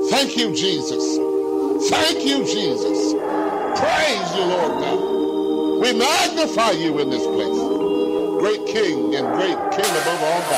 Thank you, Jesus. Thank you, Jesus. Praise you, Lord God. We magnify you in this place. Great King and great King above all gods.